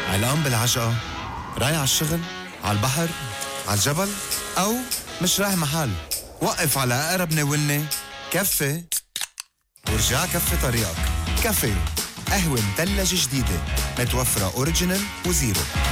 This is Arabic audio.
علقان بالعجقة؟ رايح على الشغل؟ على البحر؟ على الجبل؟ أو مش رايح محل؟ وقف على أقرب ناولني كفي ورجع كفي طريقك. كافيه قهوة مثلجة جديدة متوفرة أوريجينال وزيرو.